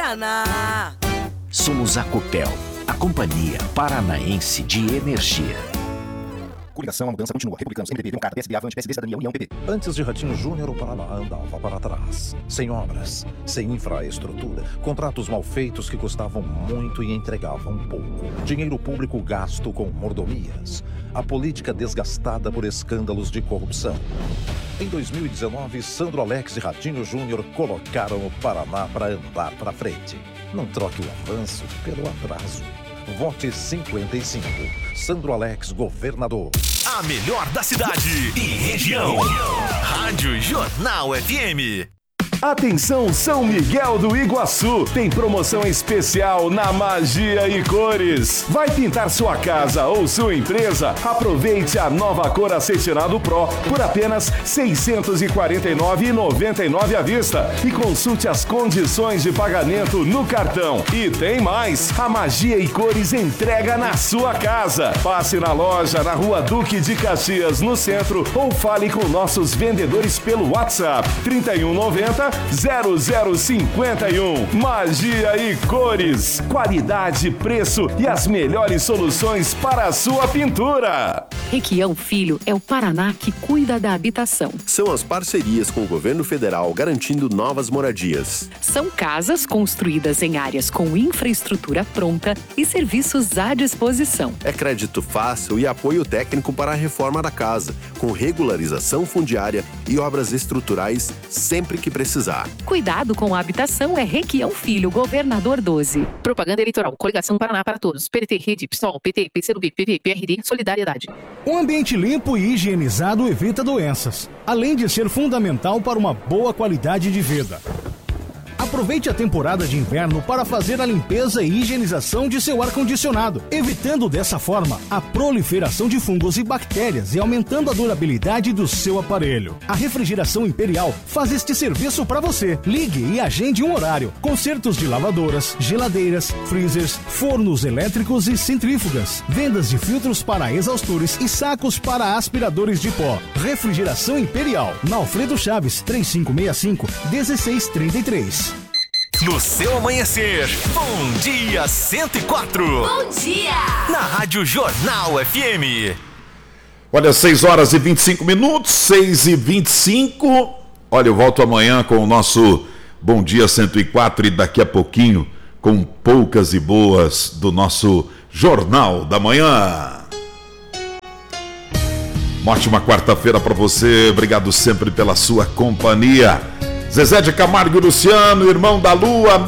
Paraná. Somos a Copel, a Companhia Paranaense de Energia. Coligação, a mudança continua. Republicanos, MDB, Democrata, PSB, Avante, PSD, Cidadania, União, PP. Antes de Ratinho Júnior, o Paraná andava para trás. Sem obras, sem infraestrutura, contratos mal feitos que custavam muito e entregavam pouco. Dinheiro público gasto com mordomias. A política desgastada por escândalos de corrupção. Em 2019, Sandro Alex e Ratinho Júnior colocaram o Paraná para andar para frente. Não troque o avanço pelo atraso. Vote 55. Sandro Alex, governador. A melhor da cidade e região. Rádio Jornal FM. Atenção São Miguel do Iguaçu, tem promoção especial na Magia e Cores. Vai pintar sua casa ou sua empresa? Aproveite a nova cor Acetinado Pro por apenas R$ 649,99 à vista e consulte as condições de pagamento no cartão. E tem mais, a Magia e Cores entrega na sua casa. Passe na loja na Rua Duque de Caxias, no centro, ou fale com nossos vendedores pelo WhatsApp 3190 0051. Magia e Cores, qualidade, preço e as melhores soluções para a sua pintura. Requião Filho é o Paraná que cuida da habitação. São as parcerias com o governo federal garantindo novas moradias. São casas construídas em áreas com infraestrutura pronta e serviços à disposição. É crédito fácil e apoio técnico para a reforma da casa, com regularização fundiária e obras estruturais sempre que precisar. Cuidado com a habitação é Requião Filho, governador 12. Propaganda eleitoral, Coligação Paraná para Todos, PDT, Rede, PSOL, PT, PCdoB, PP, PRD, Solidariedade. Um ambiente limpo e higienizado evita doenças, além de ser fundamental para uma boa qualidade de vida. Aproveite a temporada de inverno para fazer a limpeza e higienização de seu ar-condicionado, evitando dessa forma a proliferação de fungos e bactérias e aumentando a durabilidade do seu aparelho. A Refrigeração Imperial faz este serviço para você. Ligue e agende um horário. Consertos de lavadoras, geladeiras, freezers, fornos elétricos e centrífugas. Vendas de filtros para exaustores e sacos para aspiradores de pó. Refrigeração Imperial, na Alfredo Chaves, 3565-1633. No seu amanhecer, Bom Dia 104. Bom dia! Na Rádio Jornal FM. Olha, 6h25, 6h25. Olha, eu volto amanhã com o nosso Bom Dia 104 e daqui a pouquinho com poucas e boas do nosso Jornal da Manhã. Uma ótima quarta-feira para você. Obrigado sempre pela sua companhia. Zezé de Camargo e Luciano, irmão da Lua,